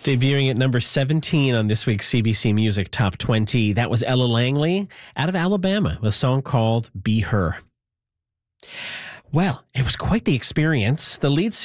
Debuting at number 17 on this week's CBC Music Top 20, that was Ella Langley out of Alabama with a song called Be Her. Well, it was quite the experience. The lead